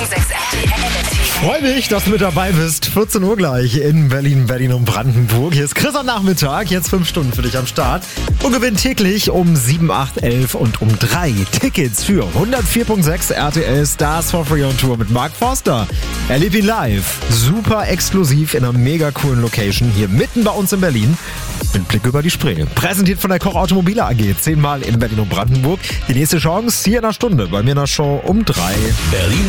RTL. Freue mich, dass du mit dabei bist. 14 Uhr gleich in Berlin und Brandenburg. Hier ist Chris am Nachmittag, jetzt 5 Stunden für dich am Start. Und gewinnt täglich um 7, 8, 11 und um 3 Tickets für 104.6 RTL Stars for Free on Tour mit Mark Forster. Erleb ihn live, super exklusiv in einer mega coolen Location hier mitten bei uns in Berlin. Mit Blick über die Spree. Präsentiert von der Koch Automobile AG. 10-mal in Berlin und Brandenburg. Die nächste Chance hier in einer Stunde bei mir in der Show um 3. Berlin